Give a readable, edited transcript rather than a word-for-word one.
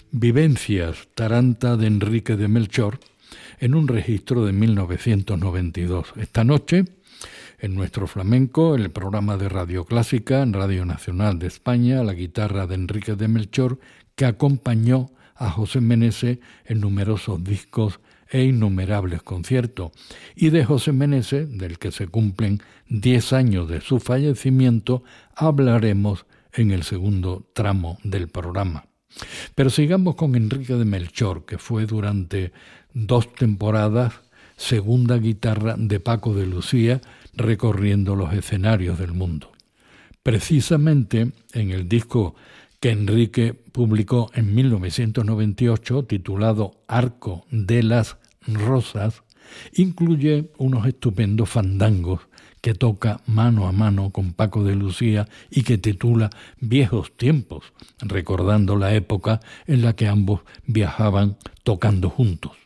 Vivencias Taranta de Enrique de Melchor en un registro de 1992. Esta noche, en Nuestro Flamenco, el programa de Radio Clásica en Radio Nacional de España, la guitarra de Enrique de Melchor, que acompañó a José Meneses en numerosos discos e innumerables conciertos, y de José Meneses, del que se cumplen 10 años de su fallecimiento, hablaremos en el segundo tramo del programa. Pero sigamos con Enrique de Melchor, que fue durante 2 temporadas segunda guitarra de Paco de Lucía, recorriendo los escenarios del mundo. Precisamente en el disco que Enrique publicó en 1998, titulado Arco de las Rosas, incluye unos estupendos fandangos que toca mano a mano con Paco de Lucía y que titula Viejos Tiempos, recordando la época en la que ambos viajaban tocando juntos.